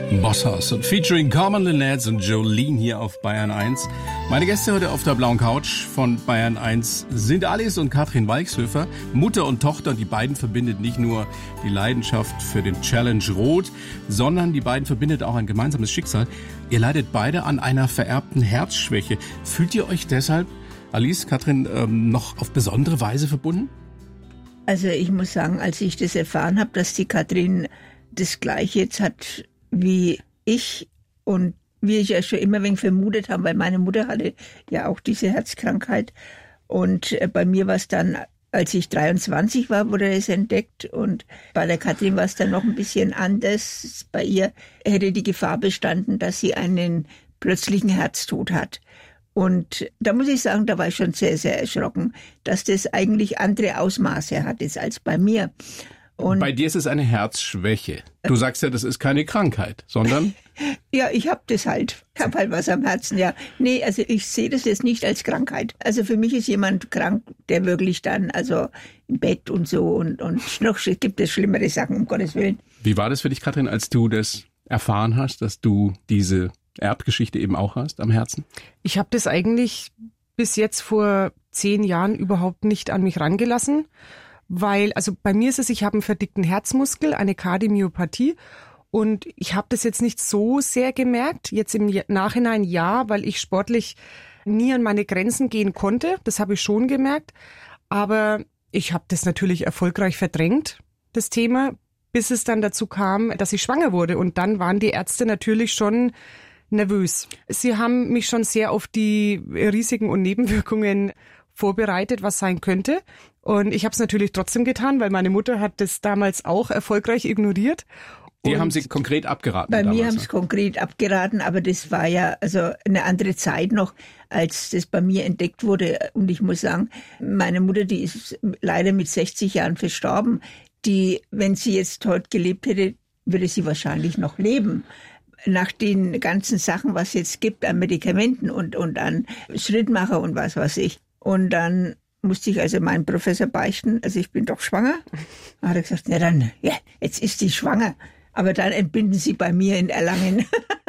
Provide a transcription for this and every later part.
Boss House und featuring Carmen Lynette und Jolene hier auf Bayern 1. Meine Gäste heute auf der blauen Couch von Bayern 1 sind Alice und Katrin Walkshöfer, Mutter und Tochter. Die beiden verbindet nicht nur die Leidenschaft für den Challenge Rot, sondern die beiden verbindet auch ein gemeinsames Schicksal. Ihr leidet beide an einer vererbten Herzschwäche. Fühlt ihr euch deshalb, Alice, Katrin, noch auf besondere Weise verbunden? Also ich muss sagen, als ich das erfahren habe, dass die Katrin das Gleiche jetzt hat wie ich und wie ich ja schon immer ein wenig vermutet habe, weil meine Mutter hatte ja auch diese Herzkrankheit und bei mir war es dann, als ich 23 war, wurde es entdeckt und bei der Katrin war es dann noch ein bisschen anders. Bei ihr hätte die Gefahr bestanden, dass sie einen plötzlichen Herztod hat. Und da muss ich sagen, da war ich schon sehr, sehr erschrocken, dass das eigentlich andere Ausmaße hat jetzt als bei mir. Und bei dir ist es eine Herzschwäche. Du sagst ja, das ist keine Krankheit, sondern... Ja, ich habe das halt. Ich habe halt was am Herzen, ja. Nee, also ich sehe das jetzt nicht als Krankheit. Also für mich ist jemand krank, der wirklich dann, also im Bett und so und noch gibt es schlimmere Sachen, um Gottes Willen. Wie war das für dich, Katrin, als du das erfahren hast, dass du diese Erbgeschichte eben auch hast am Herzen? Ich habe das eigentlich bis jetzt vor 10 Jahren überhaupt nicht an mich rangelassen. Weil, also bei mir ist es, ich habe einen verdickten Herzmuskel, eine Kardiomyopathie und ich habe das jetzt nicht so sehr gemerkt. Jetzt im Nachhinein ja, weil ich sportlich nie an meine Grenzen gehen konnte. Das habe ich schon gemerkt. Aber ich habe das natürlich erfolgreich verdrängt, das Thema, bis es dann dazu kam, dass ich schwanger wurde. Und dann waren die Ärzte natürlich schon nervös. Sie haben mich schon sehr auf die Risiken und Nebenwirkungen vorbereitet, was sein könnte. Und ich habe es natürlich trotzdem getan, weil meine Mutter hat das damals auch erfolgreich ignoriert. Die haben Sie konkret abgeraten? Bei mir haben sie konkret abgeraten, aber das war ja also eine andere Zeit noch, als das bei mir entdeckt wurde. Und ich muss sagen, meine Mutter, die ist leider mit 60 Jahren verstorben. Die, wenn sie jetzt heute gelebt hätte, würde sie wahrscheinlich noch leben. Nach den ganzen Sachen, was es jetzt gibt an Medikamenten und an Schrittmacher und was weiß ich. Und dann musste ich also meinen Professor beichten, also ich bin doch schwanger. Dann hat er gesagt, na dann, ja, jetzt ist sie schwanger. Aber dann entbinden Sie bei mir in Erlangen.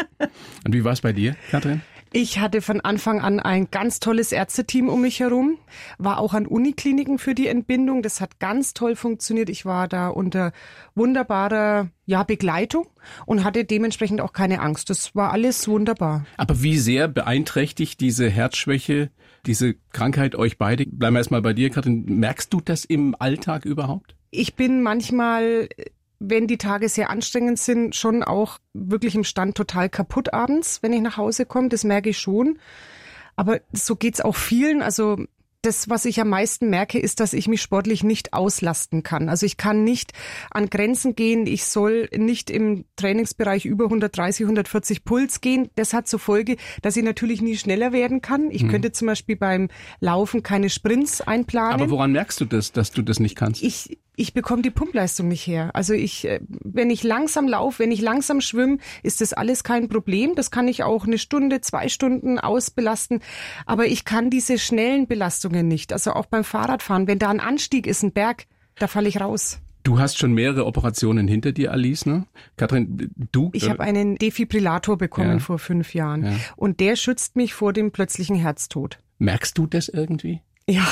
Und wie war es bei dir, Katrin? Ich hatte von Anfang an ein ganz tolles Ärzteteam um mich herum, war auch an Unikliniken für die Entbindung. Das hat ganz toll funktioniert. Ich war da unter wunderbarer Begleitung und hatte dementsprechend auch keine Angst. Das war alles wunderbar. Aber wie sehr beeinträchtigt diese Herzschwäche, diese Krankheit euch beide? Bleiben wir erstmal bei dir, Katrin. Merkst du das im Alltag überhaupt? Ich bin manchmal, wenn die Tage sehr anstrengend sind, schon auch wirklich im Stand total kaputt abends, wenn ich nach Hause komme. Das merke ich schon. Aber so geht's auch vielen. Also das, was ich am meisten merke, ist, dass ich mich sportlich nicht auslasten kann. Also ich kann nicht an Grenzen gehen. Ich soll nicht im Trainingsbereich über 130, 140 Puls gehen. Das hat zur Folge, dass ich natürlich nie schneller werden kann. Ich könnte zum Beispiel beim Laufen keine Sprints einplanen. Aber woran merkst du das, dass du das nicht kannst? Ich bekomme die Pumpleistung nicht her. Also wenn ich langsam laufe, wenn ich langsam schwimme, ist das alles kein Problem. Das kann ich auch 1 Stunde, 2 Stunden ausbelasten. Aber ich kann diese schnellen Belastungen nicht. Also auch beim Fahrradfahren, wenn da ein Anstieg ist, ein Berg, da falle ich raus. Du hast schon mehrere Operationen hinter dir, Alice, ne? Katrin, du? Ich habe einen Defibrillator bekommen vor 5 Jahren. Ja. Und der schützt mich vor dem plötzlichen Herztod. Merkst du das irgendwie? Ja.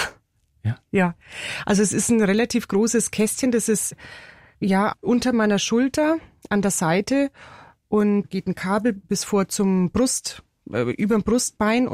Ja, also es ist ein relativ großes Kästchen, das ist unter meiner Schulter an der Seite und geht ein Kabel bis vor zum über dem Brustbein